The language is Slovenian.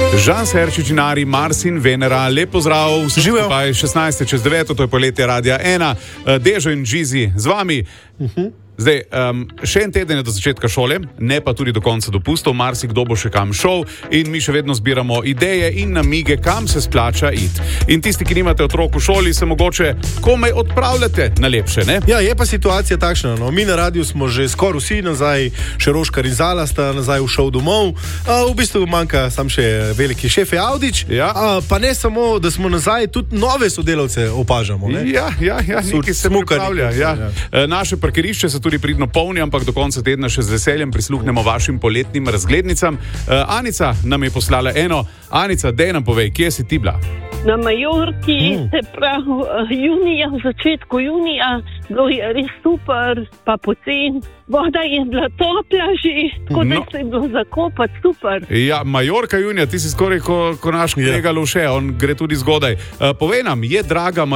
Žan Serčič in Ari, Mars in Venera, lep pozdrav, vsi skupaj 16:09, to je poletje Radia 1, Dežo in Džizi z vami. Zdaj, še en teden je do začetka šole, ne pa tudi do konca dopustov, marsikdo bo še kam šel in mi še vedno zbiramo ideje in namige, kam se splača iti. In tisti, ki nimate otrok v šoli, se mogoče komaj odpravljate na lepše, ne? Ja, je pa situacija takšna, no. Mi na radiju smo že skoraj vsi nazaj, še Roškar in Zala sta nazaj šel domov, v bistvu manjka sam še veliki šef Avdić, pa ne samo, da smo nazaj, tudi nove sodelavce opažamo, ne? Ja, nekaj se pripravlja, Naše parkirišče se tudi pridno polni, ampak do konca tedna še z veseljem prisluhnemo vašim poletnim razglednicam. Anica nam je poslala eno. Anica, dej nam povej, kje si ti bila? Na Majorki, se pravi junija, v začetku junija, bilo je res super, pa pocen. Voda je bila topla že, tako da se je bilo zakopati, super. Ja, Majorka junija, ti si skoraj ko naš kolega Lovše, on gre tudi zgodaj. Povej nam, je draga